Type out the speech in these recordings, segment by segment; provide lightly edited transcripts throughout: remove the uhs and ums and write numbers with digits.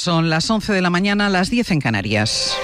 Son las 11 de la mañana, las 10 en Canarias.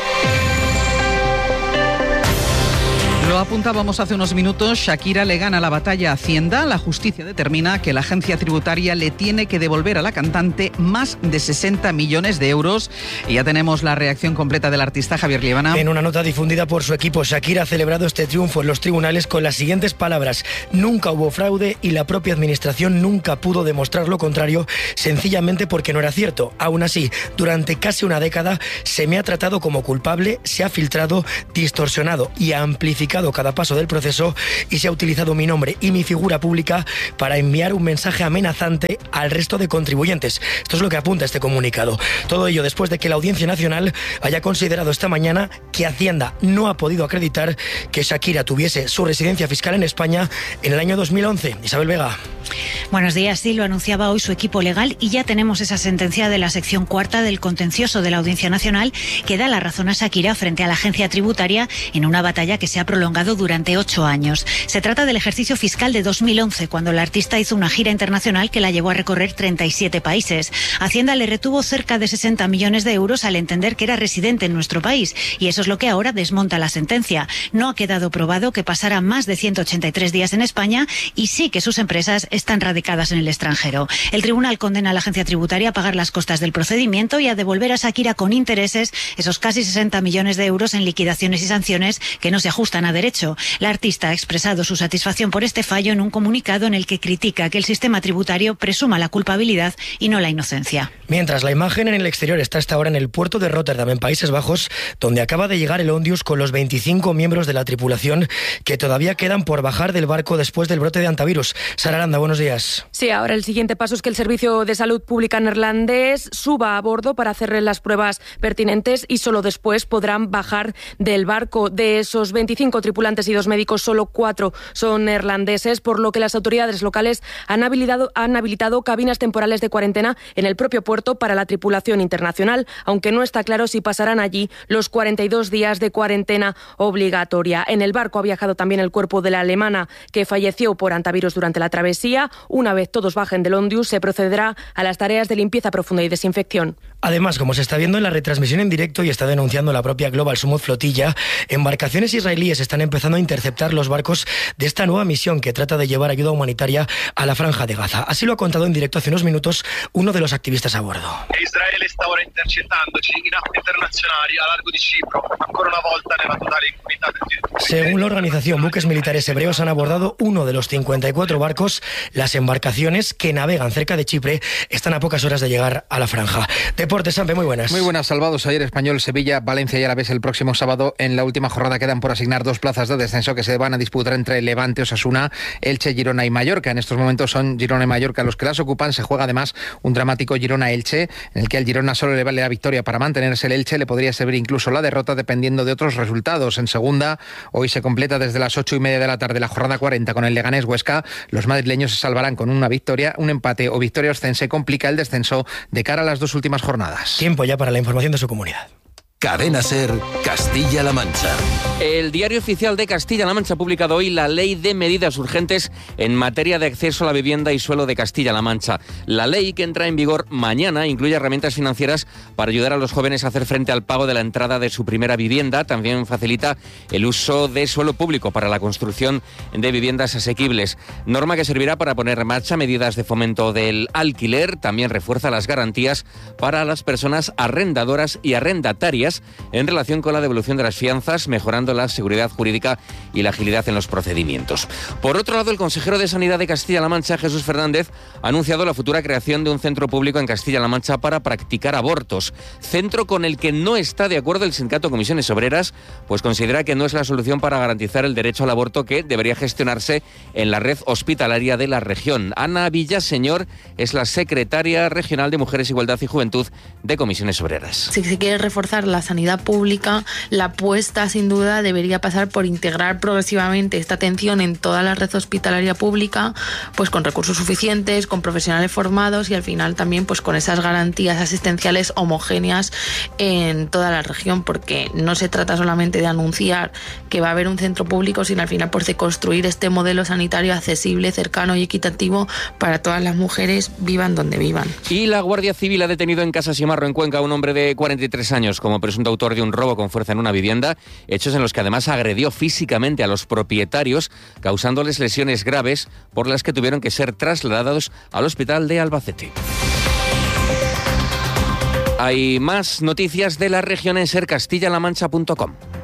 Lo apuntábamos hace unos minutos, Shakira le gana la batalla a Hacienda. La justicia determina que la agencia tributaria le tiene que devolver a la cantante más de 60 millones de euros. Y ya tenemos la reacción completa del artista Javier Liebana. En una nota difundida por su equipo, Shakira ha celebrado este triunfo en los tribunales con las siguientes palabras: nunca hubo fraude y la propia administración nunca pudo demostrar lo contrario, sencillamente porque no era cierto. Aún así, durante casi una década se me ha tratado como culpable, se ha filtrado, distorsionado y amplificado cada paso del proceso y se ha utilizado mi nombre y mi figura pública para enviar un mensaje amenazante al resto de contribuyentes. Esto es lo que apunta este comunicado. Todo ello después de que la Audiencia Nacional haya considerado esta mañana que Hacienda no ha podido acreditar que Shakira tuviese su residencia fiscal en España en el año 2011. Isabel Vega. Buenos días. Sí, lo anunciaba hoy su equipo legal y ya tenemos esa sentencia de la sección cuarta del contencioso de la Audiencia Nacional que da la razón a Shakira frente a la agencia tributaria en una batalla que se ha prolongado durante 8 años. Se trata del ejercicio fiscal de 2011, cuando la artista hizo una gira internacional que la llevó a recorrer 37 países. Hacienda le retuvo cerca de 60 millones de euros al entender que era residente en nuestro país, y eso es lo que ahora desmonta la sentencia. No ha quedado probado que pasara más de 183 días en España y sí que sus empresas están radicadas en el extranjero. El tribunal condena a la agencia tributaria a pagar las costas del procedimiento y a devolver a Shakira con intereses esos casi 60 millones de euros en liquidaciones y sanciones que no se ajustan a derecho. La artista ha expresado su satisfacción por este fallo en un comunicado en el que critica que el sistema tributario presuma la culpabilidad y no la inocencia. Mientras, la imagen en el exterior está hasta ahora en el puerto de Rotterdam, en Países Bajos, donde acaba de llegar el Ondius con los 25 miembros de la tripulación que todavía quedan por bajar del barco después del brote de hantavirus. Sara Aranda, buenos días. Sí, ahora el siguiente paso es que el Servicio de Salud Pública neerlandés suba a bordo para hacerle las pruebas pertinentes y solo después podrán bajar del barco. De esos 25 tripulantes y 2 médicos, solo 4 son neerlandeses, por lo que las autoridades locales han habilitado cabinas temporales de cuarentena en el propio puerto para la tripulación internacional, aunque no está claro si pasarán allí los 42 días de cuarentena obligatoria. En el barco ha viajado también el cuerpo de la alemana que falleció por hantavirus durante la travesía. Una vez todos bajen del Ondius, se procederá a las tareas de limpieza profunda y desinfección. Además, como se está viendo en la retransmisión en directo y está denunciando la propia Global Smooth Flotilla, embarcaciones israelíes están empezando a interceptar los barcos de esta nueva misión que trata de llevar ayuda humanitaria a la Franja de Gaza. Así lo ha contado en directo hace unos minutos uno de los activistas a bordo. Israel está ahora interceptándoci in acque internazionali a largo di Cipro, ancora una volta nella totale impunità del... Según la organización, buques militares hebreos han abordado uno de los 54 barcos. Las embarcaciones que navegan cerca de Chipre están a pocas horas de llegar a la franja. Deportes, Sampe, muy buenas. Muy buenas, salvados ayer Español, Sevilla, Valencia y Alavés el próximo sábado. En la última jornada quedan por asignar 2 plazas de descenso que se van a disputar entre Levante, Osasuna, Elche, Girona y Mallorca. En estos momentos son Girona y Mallorca los que las ocupan. Se juega además un dramático Girona-Elche, en el que al Girona solo le vale la victoria para mantenerse. El Elche le podría servir incluso la derrota dependiendo de otros resultados. En segunda, hoy se completa desde las 8:30 de la tarde la jornada 40 con el Leganés-Huesca. Los madrileños se salvarán con una victoria. Un empate o victoria ostense complica el descenso de cara a las 2 últimas jornadas. Tiempo ya para la información de su comunidad. Cadena SER, Castilla-La Mancha. El Diario Oficial de Castilla-La Mancha ha publicado hoy la Ley de Medidas Urgentes en materia de acceso a la vivienda y suelo de Castilla-La Mancha. La ley, que entra en vigor mañana, incluye herramientas financieras para ayudar a los jóvenes a hacer frente al pago de la entrada de su primera vivienda. También facilita el uso de suelo público para la construcción de viviendas asequibles. Norma que servirá para poner en marcha medidas de fomento del alquiler. También refuerza las garantías para las personas arrendadoras y arrendatarias en relación con la devolución de las fianzas, mejorando la seguridad jurídica y la agilidad en los procedimientos. Por otro lado, el consejero de Sanidad de Castilla-La Mancha, Jesús Fernández, ha anunciado la futura creación de un centro público en Castilla-La Mancha para practicar abortos. Centro con el que no está de acuerdo el sindicato Comisiones Obreras, pues considera que no es la solución para garantizar el derecho al aborto que debería gestionarse en la red hospitalaria de la región. Ana Villaseñor es la secretaria regional de Mujeres, Igualdad y Juventud de Comisiones Obreras. Si se quiere reforzar la la sanidad pública, la apuesta sin duda debería pasar por integrar progresivamente esta atención en toda la red hospitalaria pública, pues con recursos suficientes, con profesionales formados y al final también pues con esas garantías asistenciales homogéneas en toda la región, porque no se trata solamente de anunciar que va a haber un centro público, sino al final pues de construir este modelo sanitario accesible, cercano y equitativo para todas las mujeres, vivan donde vivan. Y la Guardia Civil ha detenido en Casasimarro, en Cuenca, a un hombre de 43 años como presunto autor de un robo con fuerza en una vivienda, hechos en los que además agredió físicamente a los propietarios, causándoles lesiones graves por las que tuvieron que ser trasladados al hospital de Albacete. Hay más noticias de la región en sercastillalamancha.com.